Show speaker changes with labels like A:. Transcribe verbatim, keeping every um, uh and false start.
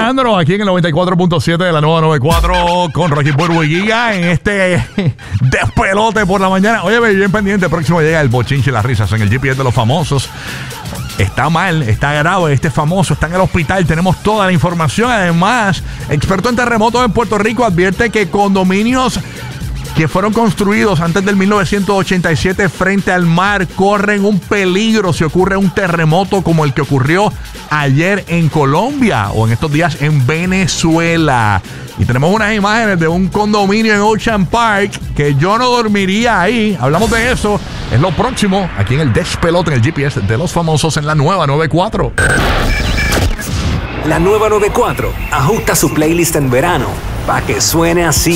A: acompañándonos aquí en el noventa y cuatro punto siete de la nueva noventa y cuatro con Rocky Burbu y Giga en este despelote por la mañana. Oye, bien pendiente, próximo llega el bochinche y las risas en el G P S de los famosos. Está mal, está grave, este famoso está en el hospital, tenemos toda la información. Además, experto en terremotos en Puerto Rico advierte que condominios que fueron construidos antes del mil novecientos ochenta y siete frente al mar corren un peligro si ocurre un terremoto como el que ocurrió ayer en Colombia o en estos días en Venezuela. Y tenemos unas imágenes de un condominio en Ocean Park que yo no dormiría ahí. Hablamos de eso. Es lo próximo aquí en el despelote en el G P S de los famosos en la nueva noventa y cuatro.
B: La nueva noventa y cuatro ajusta su playlist en verano para que suene así.